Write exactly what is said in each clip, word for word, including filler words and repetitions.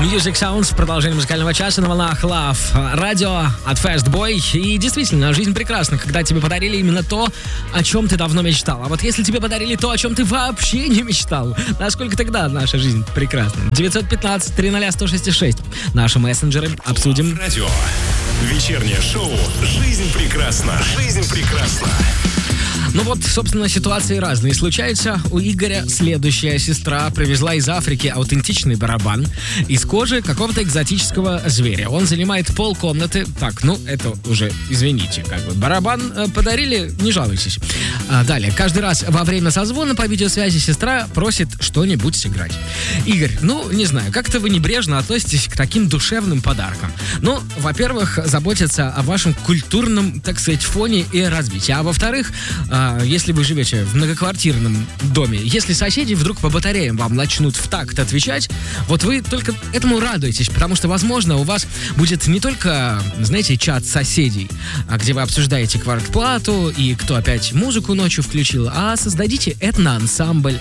Music Sounds в продолжении музыкального часа на волнах Love радио от Fast Boy. И действительно, жизнь прекрасна, когда тебе подарили именно то, о чем ты давно мечтал. А вот если тебе подарили то, о чем ты вообще не мечтал, насколько тогда наша жизнь прекрасна? девятьсот пятнадцать триста сто шестьдесят шесть. Наши мессенджеры обсудим. Радио. Вечернее шоу «Жизнь прекрасна». Жизнь прекрасна. Ну вот, собственно, ситуации разные случаются. У Игоря следующая сестра привезла из Африки аутентичный барабан из кожи какого-то экзотического зверя. Он занимает полкомнаты. Так, ну, это уже, извините, как бы. Барабан э, подарили, не жалуйтесь. А, далее, каждый раз во время созвона по видеосвязи сестра просит что-нибудь сыграть. Игорь, ну, не знаю, как-то вы небрежно относитесь к таким душевным подаркам. Ну, во-первых, заботиться о вашем культурном, так сказать, фоне и развитии. А во-вторых, если вы живете в многоквартирном доме, если соседи вдруг по батареям вам начнут в такт отвечать, вот вы только этому радуетесь, потому что, возможно, у вас будет не только, знаете, чат соседей, где вы обсуждаете квартплату и кто опять музыку ночью включил, а создадите этноансамбль.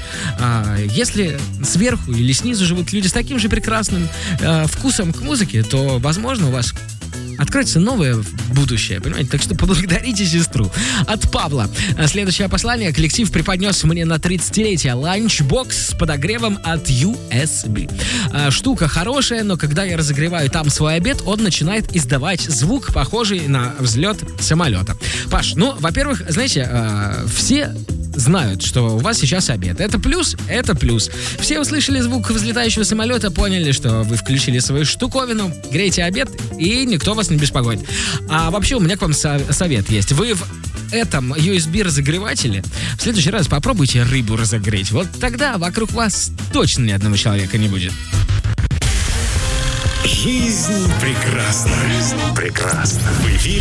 Если сверху или снизу живут люди с таким же прекрасным вкусом к музыке, то, возможно, у вас откроется новое будущее, понимаете? Так что поблагодарите сестру. От Павла. Следующее послание. Коллектив преподнес мне на тридцатилетие ланчбокс с подогревом от ю эс би. Штука хорошая, но когда я разогреваю там свой обед, он начинает издавать звук, похожий на взлет самолета. Паш, ну, во-первых, знаете, все знают, что у вас сейчас обед. Это плюс, это плюс. Все услышали звук взлетающего самолета, поняли, что вы включили свою штуковину, греете обед, и никто вас не беспокоит. А вообще у меня к вам со- совет есть. Вы в этом ю эс би-разогревателе в следующий раз попробуйте рыбу разогреть. Вот тогда вокруг вас точно ни одного человека не будет. Жизнь прекрасна. Жизнь прекрасна. В эфире